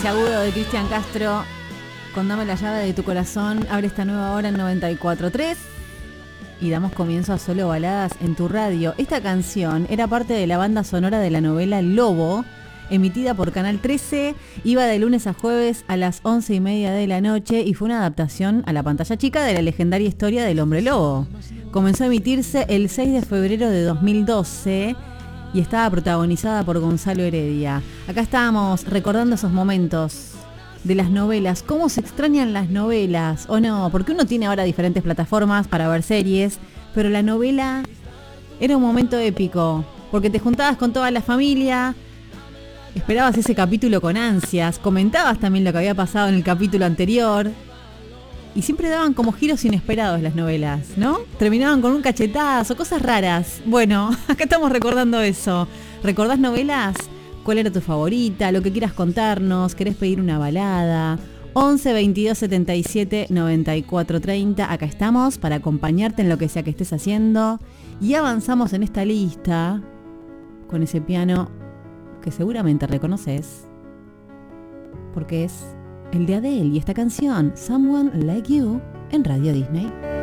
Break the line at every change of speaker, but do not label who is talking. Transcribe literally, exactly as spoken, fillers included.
Ese agudo de Cristian Castro con Dame la llave de tu corazón abre esta nueva hora en noventa y cuatro punto tres y damos comienzo a Solo Baladas en tu radio. Esta canción era parte de la banda sonora de la novela Lobo, emitida por Canal trece, iba de lunes a jueves a las once y media de la noche y fue una adaptación a la pantalla chica de la legendaria historia del Hombre Lobo. Comenzó a emitirse el seis de febrero de dos mil doce y estaba protagonizada por Gonzalo Heredia. Acá estábamos recordando esos momentos de las novelas. ¿Cómo se extrañan las novelas? ¿O no? Porque uno tiene ahora diferentes plataformas para ver series, pero la novela era un momento épico, porque te juntabas con toda la familia, esperabas ese capítulo con ansias, comentabas también lo que había pasado en el capítulo anterior, y siempre daban como giros inesperados las novelas, ¿no? Terminaban con un cachetazo, cosas raras. Bueno, acá estamos recordando eso. ¿Recordás novelas? ¿Cuál era tu favorita? Lo que quieras contarnos. ¿Querés pedir una balada? once, veintidós, setenta y siete, noventa y cuatro, treinta. Acá estamos para acompañarte en lo que sea que estés haciendo. Y avanzamos en esta lista con ese piano que seguramente reconoces, porque es el de Adele y esta canción, Someone Like You, en Radio Disney.